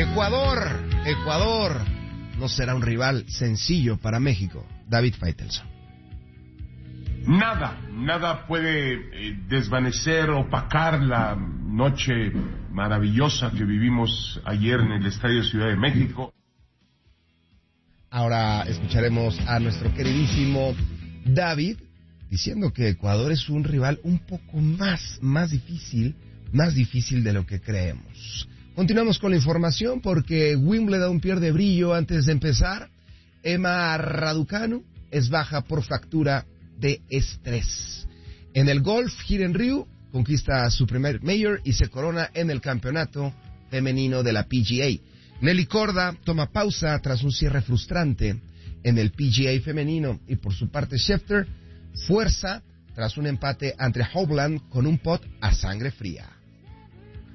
Ecuador no será un rival sencillo para México. David Faitelson. Nada puede desvanecer, opacar la noche maravillosa que vivimos ayer en el Estadio Ciudad de México. Ahora escucharemos a nuestro queridísimo David diciendo que Ecuador es un rival un poco más difícil de lo que creemos. Continuamos con la información porque Wimbledon pierde brillo antes de empezar. Emma Raducanu es baja por fractura de estrés. En el golf, Hiren Ryu conquista su primer Major y se corona en el campeonato femenino de la PGA. Nelly Korda toma pausa tras un cierre frustrante en el PGA femenino y por su parte Schefter fuerza tras un empate ante Hovland con un pot a sangre fría.